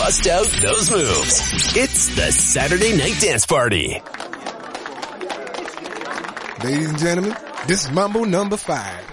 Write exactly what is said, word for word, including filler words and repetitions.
bust out those moves. It's the Saturday Night Dance Party. Ladies and gentlemen, this is Mambo number five.